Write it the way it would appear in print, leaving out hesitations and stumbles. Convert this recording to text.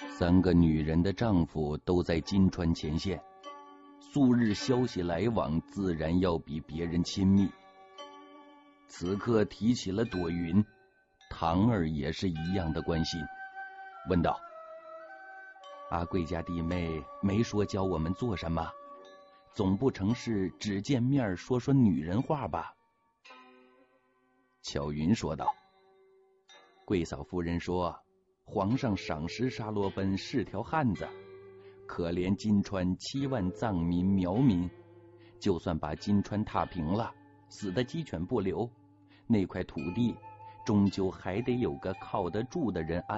3个女人的丈夫都在金川前线，素日消息来往自然要比别人亲密。此刻提起了朵云，唐儿也是一样的关心，问道：阿贵家弟妹没说教我们做什么，总不成是只见面说说女人话吧？巧云说道：贵嫂夫人说，皇上赏识沙罗奔是条汉子，可怜金川7万藏民苗民，就算把金川踏平了，死的鸡犬不留，那块土地终究还得有个靠得住的人安